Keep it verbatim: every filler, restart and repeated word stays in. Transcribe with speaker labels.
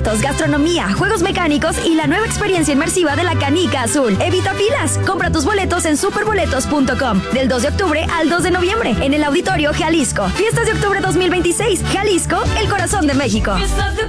Speaker 1: conciertos, gastronomía, juegos mecánicos y la nueva experiencia inmersiva de la Canica Azul. Evita filas. Compra tus boletos en superboletos punto com del dos de octubre al dos de noviembre en el Auditorio Jalisco. Fiestas de Octubre dos mil veintiséis. Jalisco, el corazón de México.